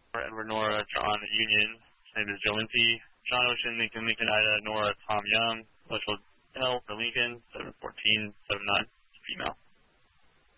For Edward, Nora, John, Union. His name is Joe Lindsay. John Ocean, Lincoln, Lincoln, Ida, Nora, Tom Young. Social L for Lincoln, 71479, female.